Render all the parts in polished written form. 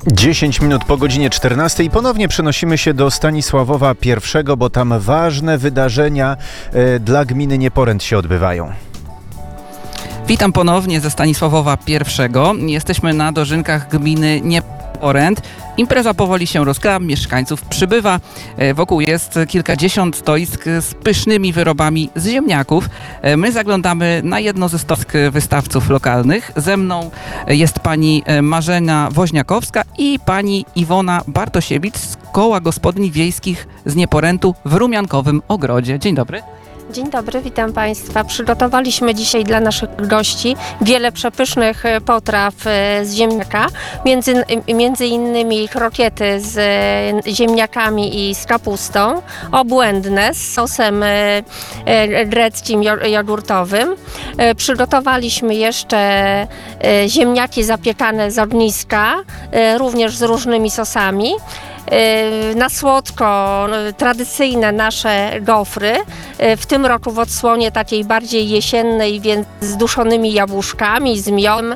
10 minut po godzinie 14 i ponownie przenosimy się do Stanisławowa I, bo tam ważne wydarzenia dla gminy Nieporęt się odbywają. Witam ponownie ze Stanisławowa I. Jesteśmy na dożynkach gminy Nieporęt. Impreza powoli się rozkręca, mieszkańców przybywa. Wokół jest kilkadziesiąt stoisk z pysznymi wyrobami z ziemniaków. My zaglądamy na jedno ze stoisk wystawców lokalnych. Ze mną jest pani Marzena Woźniakowska i pani Iwona Bartosiewicz z Koła Gospodyń Wiejskich z Nieporętu w Rumiankowym Ogrodzie. Dzień dobry. Dzień dobry, witam Państwa. Przygotowaliśmy dzisiaj dla naszych gości wiele przepysznych potraw z ziemniaka, między innymi krokiety z ziemniakami i z kapustą, obłędne z sosem greckim jogurtowym. Przygotowaliśmy jeszcze ziemniaki zapiekane z ogniska, również z różnymi sosami. Na słodko tradycyjne nasze gofry, w tym roku w odsłonie takiej bardziej jesiennej, więc z duszonymi jabłuszkami, z miodem,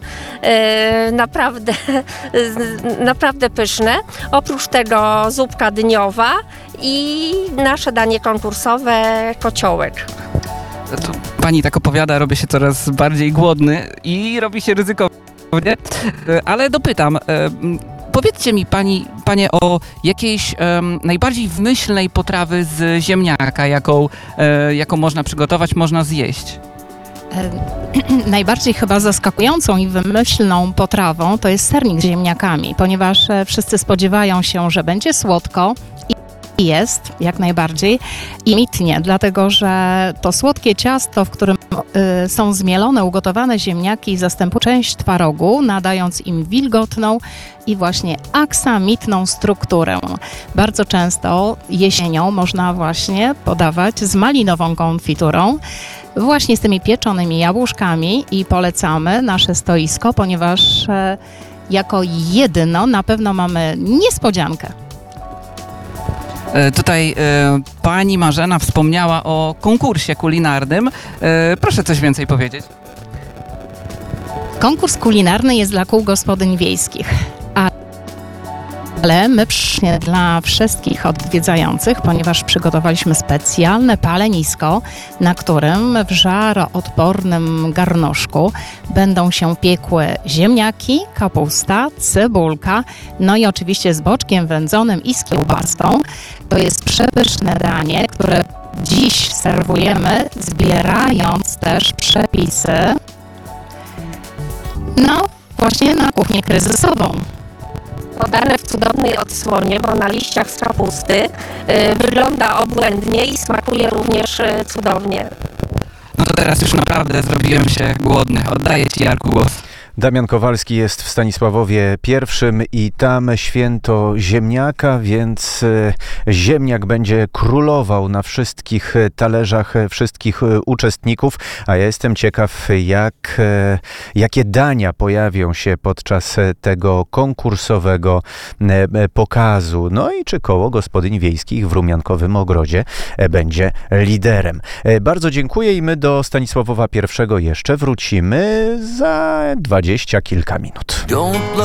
naprawdę pyszne. Oprócz tego zupka dyniowa i nasze danie konkursowe kociołek. To pani tak opowiada, robię się coraz bardziej głodny i robi się ryzykownie, ale dopytam. Powiedzcie mi, panie, o jakiejś najbardziej wymyślnej potrawy z ziemniaka, jaką można przygotować, można zjeść. Najbardziej chyba zaskakującą i wymyślną potrawą to jest sernik z ziemniakami, ponieważ wszyscy spodziewają się, że będzie słodko i jest jak najbardziej i mitnie, dlatego że to słodkie ciasto, w którym są zmielone, ugotowane ziemniaki, zastępuje część twarogu, nadając im wilgotną i właśnie aksamitną strukturę. Bardzo często jesienią można właśnie podawać z malinową konfiturą, właśnie z tymi pieczonymi jabłuszkami i polecamy nasze stoisko, ponieważ jako jedno na pewno mamy niespodziankę. Tutaj pani Marzena wspomniała o konkursie kulinarnym. Proszę coś więcej powiedzieć. Konkurs kulinarny jest dla kół gospodyń wiejskich, ale my dla wszystkich odwiedzających, ponieważ przygotowaliśmy specjalne palenisko, na którym w żaroodpornym garnuszku będą się piekły ziemniaki, kapusta, cebulka, no i oczywiście z boczkiem wędzonym i z kiełbasą. To jest przepyszne danie, które dziś serwujemy, zbierając też przepisy, no właśnie na kuchnię kryzysową. Podane w cudownej odsłonie, bo na liściach z kapusty, wygląda obłędnie i smakuje również cudownie. No to teraz już naprawdę zrobiłem się głodny. Oddaję ci, Jarku, głos. Damian Kowalski jest w Stanisławowie I i tam święto ziemniaka, więc ziemniak będzie królował na wszystkich talerzach wszystkich uczestników, a ja jestem ciekaw, jakie dania pojawią się podczas tego konkursowego pokazu. No i czy Koło Gospodyń Wiejskich w Rumiankowym Ogrodzie będzie liderem. Bardzo dziękuję i my do Stanisławowa I jeszcze wrócimy za 20 kilka minut.